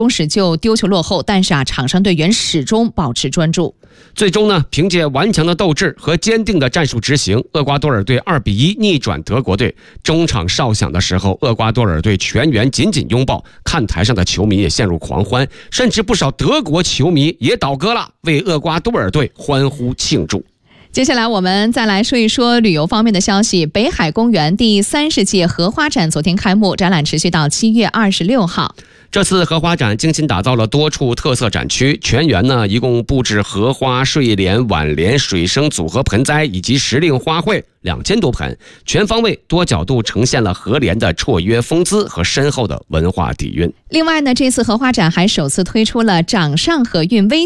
开始就丢球落后，但是场上队员始终保持专注。 最终呢，凭借顽强的斗志和坚定的战术执行，厄瓜多尔队2-1逆转德国队。中场哨响的时候，厄瓜多尔队全员紧紧拥抱，看台上的球迷也陷入狂欢，甚至不少德国球迷也倒戈了，为厄瓜多尔队欢呼庆祝。 接下来我们再来说一说旅游方面的消息。北海公园第30届荷花展昨天开幕，展览持续到7月26号。 这次荷花展精心打造了多处特色展区，全园呢一共布置荷花、睡莲、挽莲、水生组合盆栽以及时令花卉2000多盆，全方位多角度呈现了荷莲的绰约风姿和深厚的文化底蕴。 另外呢，这次荷花展还首次推出了掌上荷韵微